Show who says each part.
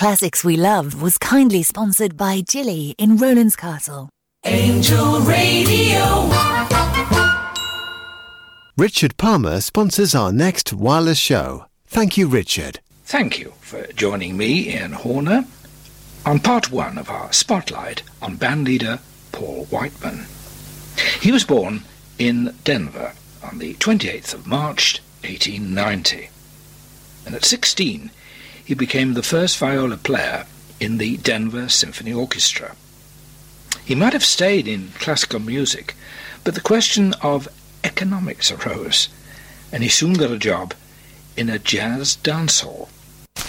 Speaker 1: Classics We Love was kindly sponsored by Jilly in Rowlands Castle.
Speaker 2: Angel Radio.
Speaker 3: Richard Palmer sponsors our next wireless show. Thank you, Richard.
Speaker 4: Thank you for joining me, Ian Horner, on part one of our spotlight on bandleader Paul Whiteman. He was born in Denver on the 28th of March, 1890. And at 16, he became the first viola player in the Denver Symphony Orchestra. He might have stayed in classical music, but the question of economics arose, and he soon got a job in a jazz dance hall.